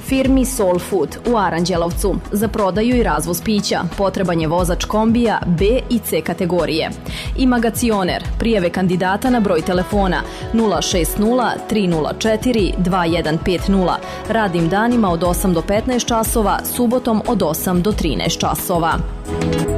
Firmi Soul Food u Aranđelovcu za prodaju i razvoz pića potreban je vozač kombija B i C kategorije. I Magacioner, prijave kandidata na broj telefona 060 304 2150, radnim danima od 8 do 15 časova, subotom od 8 do 13 časova.